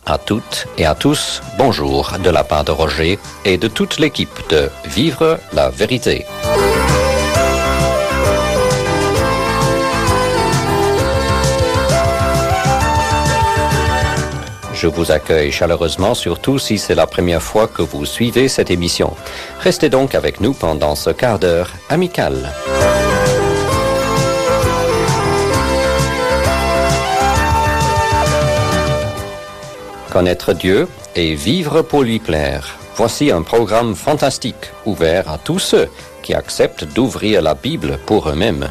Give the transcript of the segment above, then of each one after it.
À toutes et à tous, bonjour de la part de Roger et de toute l'équipe de Vivre la vérité. Je vous accueille chaleureusement, surtout si c'est la première fois que vous suivez cette émission. Restez donc avec nous pendant ce quart d'heure amical. Connaître Dieu et vivre pour lui plaire. Voici un programme fantastique, ouvert à tous ceux qui acceptent d'ouvrir la Bible pour eux-mêmes.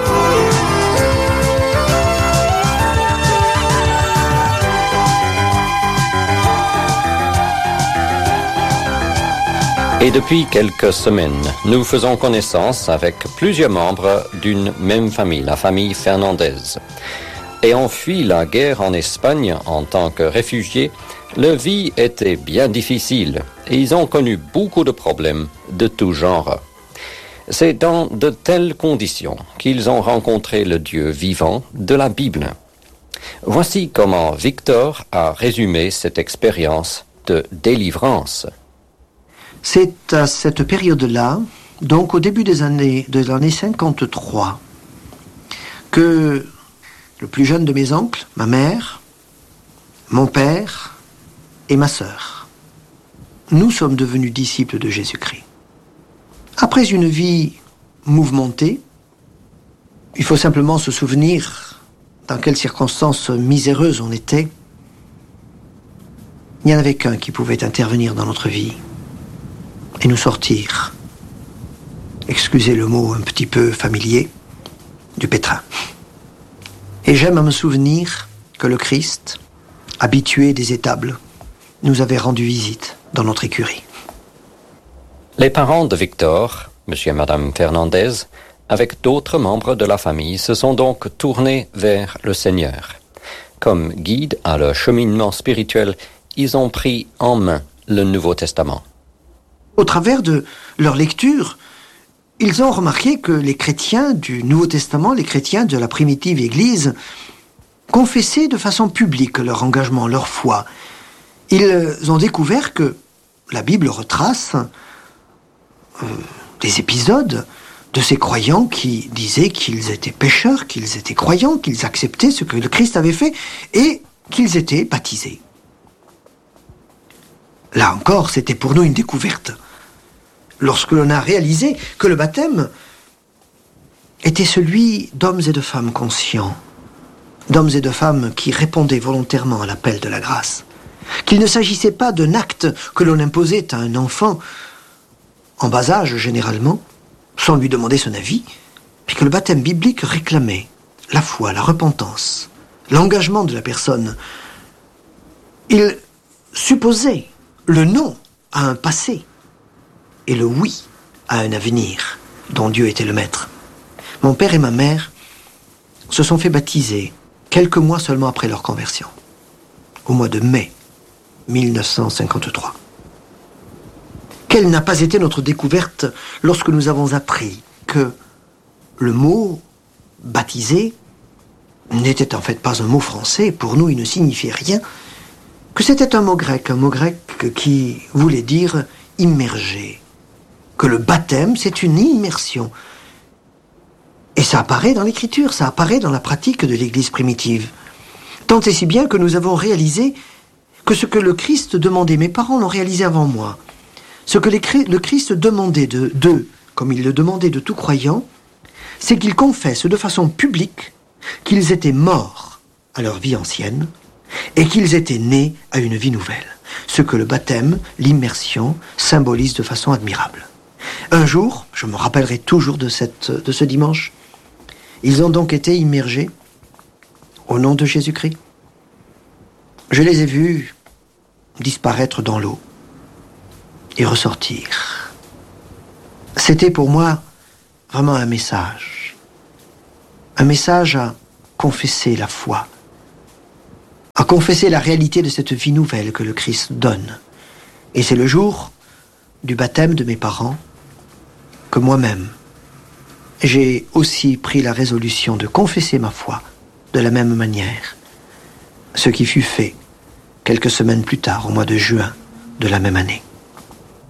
Et depuis quelques semaines, nous faisons connaissance avec plusieurs membres d'une même famille, la famille Fernandez. Ayant fui la guerre en Espagne en tant que réfugiés, leur vie était bien difficile et ils ont connu beaucoup de problèmes de tout genre. C'est dans de telles conditions qu'ils ont rencontré le Dieu vivant de la Bible. Voici comment Victor a résumé cette expérience de délivrance. C'est à cette période-là, donc au début de l'année 53, que le plus jeune de mes oncles, ma mère, mon père et ma sœur, nous sommes devenus disciples de Jésus-Christ. Après une vie mouvementée, il faut simplement se souvenir dans quelles circonstances miséreuses on était. Il n'y en avait qu'un qui pouvait intervenir dans notre vie et nous sortir, excusez le mot un petit peu familier, du pétrin. Et j'aime à me souvenir que le Christ, habitué des étables, nous avait rendu visite dans notre écurie. Les parents de Victor, monsieur et madame Fernandez, avec d'autres membres de la famille, se sont donc tournés vers le Seigneur. Comme guide à leur cheminement spirituel, ils ont pris en main le Nouveau Testament. Au travers de leur lecture, ils ont remarqué que les chrétiens du Nouveau Testament, les chrétiens de la primitive Église, confessaient de façon publique leur engagement, leur foi. Ils ont découvert que la Bible retrace des épisodes de ces croyants qui disaient qu'ils étaient pécheurs, qu'ils étaient croyants, qu'ils acceptaient ce que le Christ avait fait et qu'ils étaient baptisés. Là encore, c'était pour nous une découverte. Lorsque l'on a réalisé que le baptême était celui d'hommes et de femmes conscients, d'hommes et de femmes qui répondaient volontairement à l'appel de la grâce, qu'il ne s'agissait pas d'un acte que l'on imposait à un enfant, en bas âge généralement, sans lui demander son avis, puis que le baptême biblique réclamait la foi, la repentance, l'engagement de la personne. Il supposait le non à un passé, et le oui à un avenir dont Dieu était le maître. Mon père et ma mère se sont fait baptiser quelques mois seulement après leur conversion, au mois de mai 1953. Quelle n'a pas été notre découverte lorsque nous avons appris que le mot « baptisé » n'était en fait pas un mot français, pour nous il ne signifiait rien, que c'était un mot grec qui voulait dire « immerger », que le baptême, c'est une immersion. Et ça apparaît dans l'écriture, ça apparaît dans la pratique de l'Église primitive. Tant et si bien que nous avons réalisé que ce que le Christ demandait, mes parents l'ont réalisé avant moi, ce que le Christ demandait d'eux, comme il le demandait de tout croyant, c'est qu'ils confessent de façon publique qu'ils étaient morts à leur vie ancienne et qu'ils étaient nés à une vie nouvelle. Ce que le baptême, l'immersion, symbolise de façon admirable. Un jour, je me rappellerai toujours de ce dimanche, ils ont donc été immergés au nom de Jésus-Christ. Je les ai vus disparaître dans l'eau et ressortir. C'était pour moi vraiment un message à confesser la foi, à confesser la réalité de cette vie nouvelle que le Christ donne. Et c'est le jour du baptême de mes parents que moi-même, j'ai aussi pris la résolution de confesser ma foi de la même manière, ce qui fut fait quelques semaines plus tard, au mois de juin de la même année.